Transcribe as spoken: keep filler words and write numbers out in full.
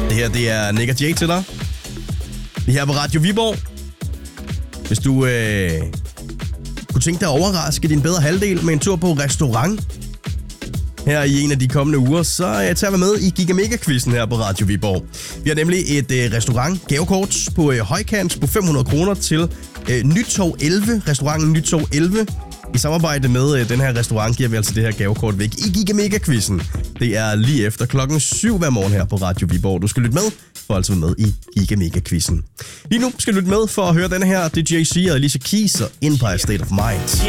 Det her, det er Nick og Jay til dig. Vi er her på Radio Viborg. Hvis du øh, kunne tænke dig at overraske din bedre halvdel med en tur på restaurant her i en af de kommende uger, så øh, tager vi med i Gigamega-quizzen her på Radio Viborg. Vi har nemlig et øh, restaurant-gavekort på øh, højkant på fem hundrede kroner til øh, Nytorv elleve, restauranten Nytorv elleve. I samarbejde med øh, den her restaurant giver vi altså det her gavekort væk i Gigamega-quizzen. Det er lige efter klokken syv hver morgen her på Radio Viborg. Du skal lytte med for altså med i Gigamega-quizzen. Lige nu skal du lytte med for at høre denne her. Det er Jay-Z og Alicia Keys og Empire State of Mind.